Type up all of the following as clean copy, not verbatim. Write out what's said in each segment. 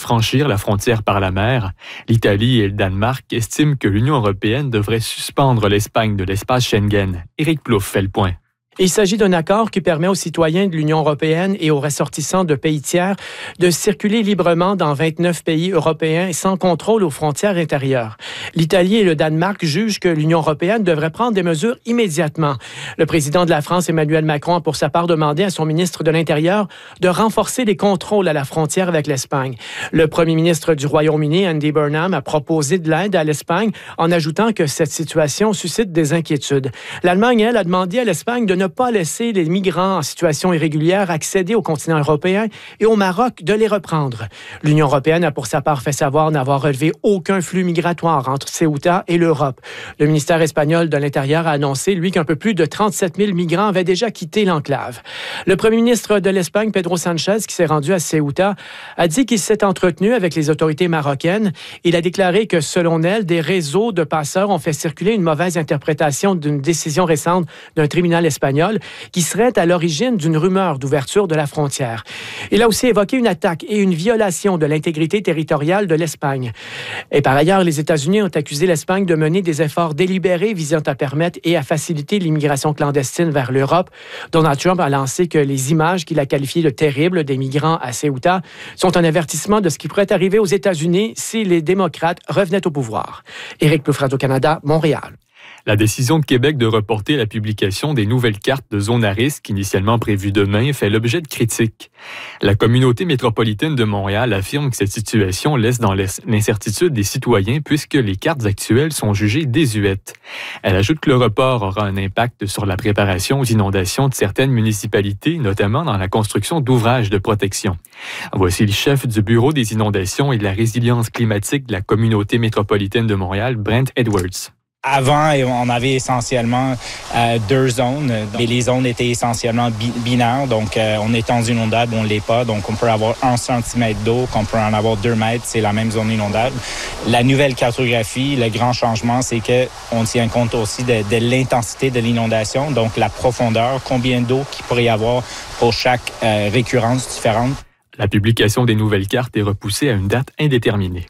franchir la frontière par la mer. L'Italie et le Danemark estiment que l'Union européenne devrait suspendre l'Espagne de l'espace Schengen. Éric Plouffe fait le point. Il s'agit d'un accord qui permet aux citoyens de l'Union européenne et aux ressortissants de pays tiers de circuler librement dans 29 pays européens sans contrôle aux frontières intérieures. L'Italie et le Danemark jugent que l'Union européenne devrait prendre des mesures immédiatement. Le président de la France, Emmanuel Macron, a pour sa part demandé à son ministre de l'Intérieur de renforcer les contrôles à la frontière avec l'Espagne. Le premier ministre du Royaume-Uni, Andy Burnham, a proposé de l'aide à l'Espagne en ajoutant que cette situation suscite des inquiétudes. L'Allemagne, elle, a demandé à l'Espagne de ne pas laisser les migrants en situation irrégulière accéder au continent européen et au Maroc de les reprendre. L'Union européenne a pour sa part fait savoir n'avoir relevé aucun flux migratoire entre Ceuta et l'Europe. Le ministère espagnol de l'Intérieur a annoncé, lui, qu'un peu plus de 37 000 migrants avaient déjà quitté l'enclave. Le premier ministre de l'Espagne, Pedro Sánchez, qui s'est rendu à Ceuta, a dit qu'il s'est entretenu avec les autorités marocaines. Il a déclaré que, selon elle, des réseaux de passeurs ont fait circuler une mauvaise interprétation d'une décision récente d'un tribunal espagnol qui serait à l'origine d'une rumeur d'ouverture de la frontière. Il a aussi évoqué une attaque et une violation de l'intégrité territoriale de l'Espagne. Et par ailleurs, les États-Unis ont accusé l'Espagne de mener des efforts délibérés visant à permettre et à faciliter l'immigration clandestine vers l'Europe. Donald Trump a lancé que les images qu'il a qualifiées de terribles des migrants à Ceuta sont un avertissement de ce qui pourrait arriver aux États-Unis si les démocrates revenaient au pouvoir. Éric Plouffe, Radio-Canada, Montréal. La décision de Québec de reporter la publication des nouvelles cartes de zones à risque initialement prévues demain fait l'objet de critiques. La communauté métropolitaine de Montréal affirme que cette situation laisse dans l'incertitude des citoyens puisque les cartes actuelles sont jugées désuètes. Elle ajoute que le report aura un impact sur la préparation aux inondations de certaines municipalités, notamment dans la construction d'ouvrages de protection. Voici le chef du Bureau des inondations et de la résilience climatique de la communauté métropolitaine de Montréal, Brent Edwards. Avant, on avait essentiellement deux zones. Et les zones étaient essentiellement binaires. Donc, on est dans une inondable, on ne l'est pas. Donc, on peut avoir 1 centimètre d'eau, qu'on peut en avoir 2 mètres. C'est la même zone inondable. La nouvelle cartographie, le grand changement, c'est qu'on tient compte aussi de l'intensité de l'inondation. Donc, la profondeur, combien d'eau qu'il pourrait y avoir pour chaque récurrence différente. La publication des nouvelles cartes est repoussée à une date indéterminée.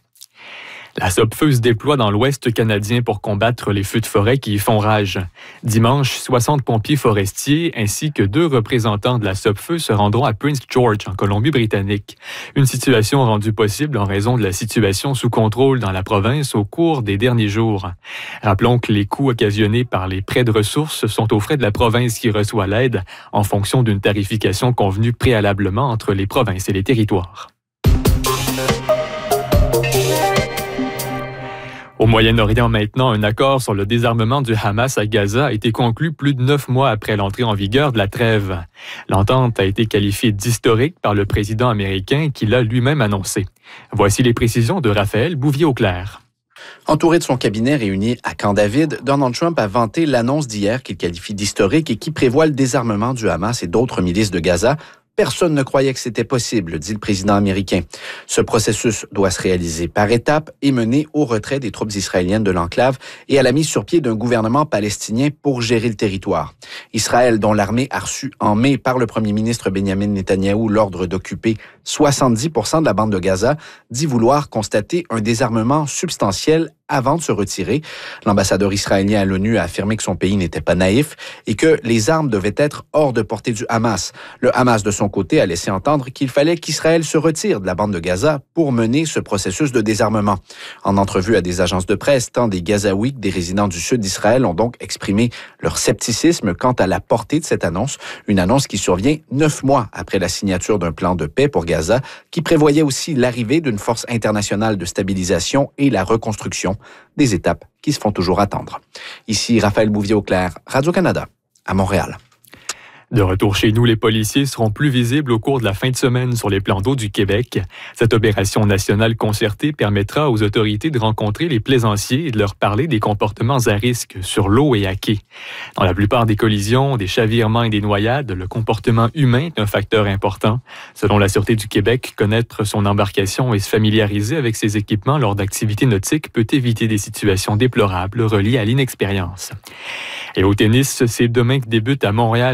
La SOPFEU se déploie dans l'Ouest canadien pour combattre les feux de forêt qui y font rage. Dimanche, 60 pompiers forestiers ainsi que 2 représentants de la SOPFEU se rendront à Prince George, en Colombie-Britannique. Une situation rendue possible en raison de la situation sous contrôle dans la province au cours des derniers jours. Rappelons que les coûts occasionnés par les prêts de ressources sont aux frais de la province qui reçoit l'aide en fonction d'une tarification convenue préalablement entre les provinces et les territoires. Au Moyen-Orient maintenant, un accord sur le désarmement du Hamas à Gaza a été conclu plus de 9 mois après l'entrée en vigueur de la trêve. L'entente a été qualifiée d'historique par le président américain qui l'a lui-même annoncé. Voici les précisions de Raphaël Bouvier-Auclair. Entouré de son cabinet réuni à Camp David, Donald Trump a vanté l'annonce d'hier qu'il qualifie d'historique et qui prévoit le désarmement du Hamas et d'autres milices de Gaza. Personne ne croyait que c'était possible, dit le président américain. Ce processus doit se réaliser par étapes et mener au retrait des troupes israéliennes de l'enclave et à la mise sur pied d'un gouvernement palestinien pour gérer le territoire. Israël, dont l'armée a reçu en mai par le premier ministre Benjamin Netanyahou l'ordre d'occuper 70% de la bande de Gaza, dit vouloir constater un désarmement substantiel avant de se retirer. L'ambassadeur israélien à l'ONU a affirmé que son pays n'était pas naïf et que les armes devaient être hors de portée du Hamas. Le Hamas, de son côté, a laissé entendre qu'il fallait qu'Israël se retire de la bande de Gaza pour mener ce processus de désarmement. En entrevue à des agences de presse, tant des Gazaouis que des résidents du sud d'Israël ont donc exprimé leur scepticisme quant à la portée de cette annonce. Une annonce qui survient 9 mois après la signature d'un plan de paix pour Gaza qui prévoyait aussi l'arrivée d'une force internationale de stabilisation et la reconstruction. Des étapes qui se font toujours attendre. Ici Raphaël Bouvier-Auclair, Radio-Canada, à Montréal. De retour chez nous, les policiers seront plus visibles au cours de la fin de semaine sur les plans d'eau du Québec. Cette opération nationale concertée permettra aux autorités de rencontrer les plaisanciers et de leur parler des comportements à risque sur l'eau et à quai. Dans la plupart des collisions, des chavirements et des noyades, le comportement humain est un facteur important. Selon la Sûreté du Québec, connaître son embarcation et se familiariser avec ses équipements lors d'activités nautiques peut éviter des situations déplorables reliées à l'inexpérience. Et au tennis, c'est demain que débute à Montréal et à Toronto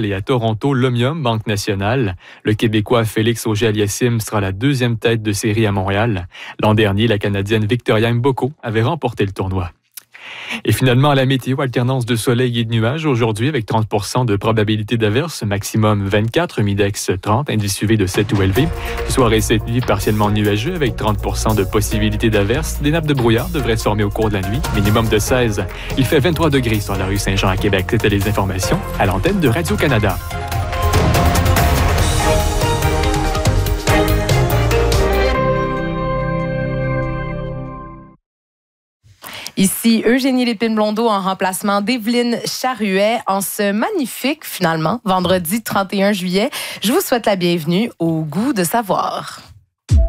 Toronto l'Omnium Banque Nationale. Le Québécois Félix Auger-Aliassime sera la deuxième tête de série à Montréal. L'an dernier, la Canadienne Victoria Mboko avait remporté le tournoi. Et finalement, à la météo, alternance de soleil et de nuages aujourd'hui avec 30% de probabilité d'averse, maximum 24, humidex 30, indice UV de 7 ou élevé. Ce soir et cette nuit, partiellement nuageux avec 30% de possibilité d'averse. Des nappes de brouillard devraient se former au cours de la nuit, minimum de 16. Il fait 23 degrés sur la rue Saint-Jean à Québec. C'était les informations à l'antenne de Radio-Canada. Ici Eugénie Lépine-Blondeau en remplacement d'Evelyne Charruet en ce magnifique, finalement, vendredi 31 juillet. Je vous souhaite la bienvenue au Goût de savoir.